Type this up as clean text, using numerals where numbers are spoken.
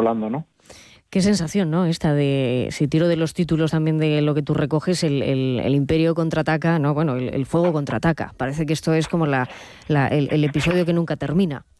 controlando, ¿no? Qué sensación, ¿no? Esta de, si tiro de los títulos también de lo que tú recoges, el imperio contraataca, ¿no? Bueno, el fuego contraataca. Parece que esto es como el episodio que nunca termina.